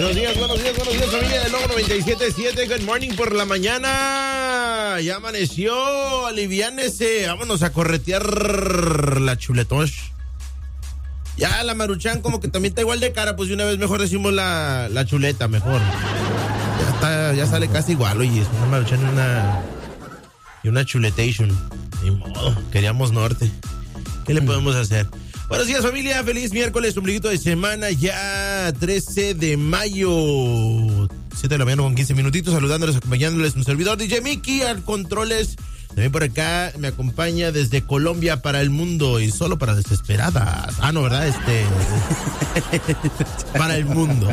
Buenos días, familia del Lobo 97.7. Good morning por la mañana. Ya amaneció, aliviánese. Vámonos a corretear la chuletosh. Ya la Maruchan como que también está igual de cara, pues de una vez mejor decimos la chuleta, mejor. Ya sale casi igual, oye, es una Maruchan y una chuletation. Ni modo, queríamos norte. ¿Qué le podemos hacer? Buenos días, familia, feliz miércoles, ombliguito de semana, ya 13 de mayo, 7 de la mañana con 15 minutitos, saludándoles, acompañándoles un servidor, DJ Mickey, al controles. También por acá me acompaña desde Colombia para el mundo y solo para desesperadas. Ah, no, ¿verdad? Para el mundo.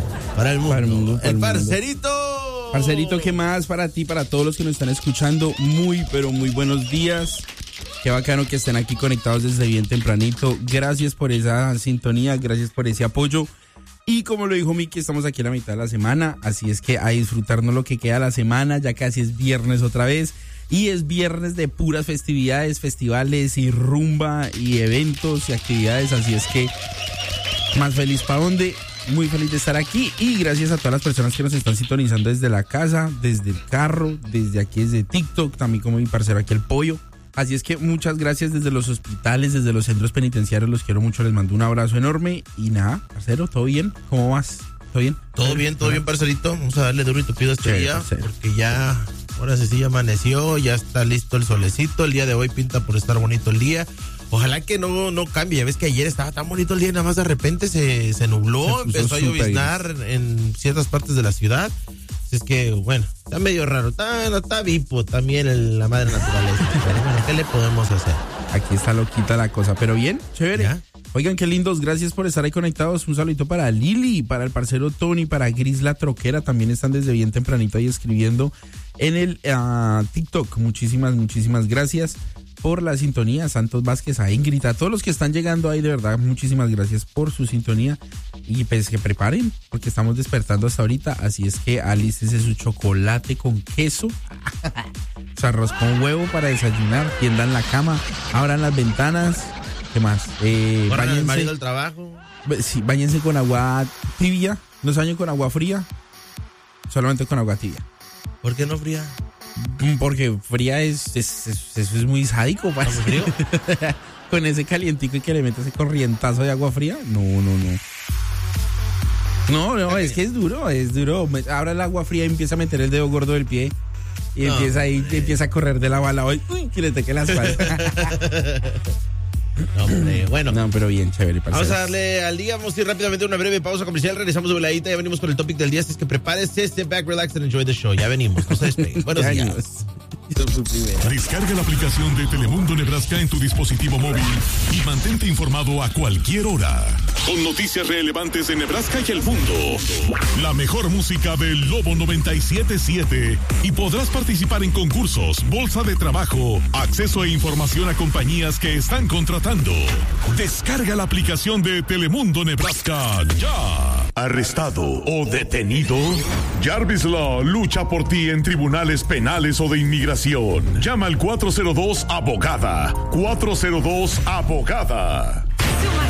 El parcerito. Parcerito, ¿qué más para ti, para todos los que nos están escuchando? Muy, pero muy buenos días. Qué bacano que estén aquí conectados desde bien tempranito. Gracias por esa sintonía, gracias por ese apoyo. Y como lo dijo Miki, estamos aquí a la mitad de la semana, así es que a disfrutarnos lo que queda de la semana, ya casi es viernes otra vez. Y es viernes de puras festividades, festivales y rumba y eventos y actividades, así es que más feliz para dónde. Muy feliz de estar aquí y gracias a todas las personas que nos están sintonizando desde la casa, desde el carro, desde aquí, desde TikTok, también como mi parcero aquí el Pollo. Así es que muchas gracias desde los hospitales, desde los centros penitenciarios, los quiero mucho, les mando un abrazo enorme y nada, parcero, ¿todo bien? ¿Cómo vas? ¿Todo bien? Todo bien, parcerito. Vamos a darle duro y tupido este día, porque ya, ahora sí ya amaneció, ya está listo el solecito, el día de hoy pinta por estar bonito el día. Ojalá que no cambie, ya ves que ayer estaba tan bonito el día y nada más de repente se nubló, empezó a lloviznar en ciertas partes de la ciudad. Es que, bueno, está medio raro, está vipo también la madre naturaleza. Pero bueno, ¿qué le podemos hacer? Aquí está loquita la cosa, pero bien, chévere. ¿Ya? Oigan, qué lindos, gracias por estar ahí conectados. Un saludito para Lili, para el parcero Tony, para Gris la Troquera, también están desde bien tempranito ahí escribiendo en el TikTok. Muchísimas gracias por la sintonía. Santos Vázquez, a Ingrid, a todos los que están llegando ahí, de verdad, muchísimas gracias por su sintonía. Y pues que preparen, porque estamos despertando hasta ahorita, así es que alístese su chocolate con queso, su arroz con huevo para desayunar, tiendan la cama, abran las ventanas, ¿qué más? Corran el marido al trabajo. Sí, báñense con agua tibia, no se bañen con agua fría, solamente con agua tibia. ¿Por qué no fría? Porque fría eso es muy sádico, ¿Muy frío? Con ese calientico y que le metes ese corrientazo de agua fría, no. No, es que es duro. Abra el agua fría y empieza a meter el dedo gordo del pie y empieza a correr de la bala hoy. Uy, que le toque la espalda. Hombre, bueno. No, pero bien, chévere. Parceros. Vamos a darle al día, vamos a ir rápidamente a una breve pausa comercial, regresamos de voladita, ya venimos con el topic del día, así es que prepárese, step back, relax and enjoy the show. Ya venimos, no se despeguen. Buenos días. Descarga la aplicación de Telemundo Nebraska en tu dispositivo móvil y mantente informado a cualquier hora. Con noticias relevantes de Nebraska y el mundo. La mejor música del Lobo 97.7 y podrás participar en concursos, bolsa de trabajo, acceso e información a compañías que están contratando. Descarga la aplicación de Telemundo Nebraska ya. ¿Arrestado o detenido? Jarvis Law lucha por ti en tribunales penales o de inmigración. Llama al 402 Abogada. 402 Abogada.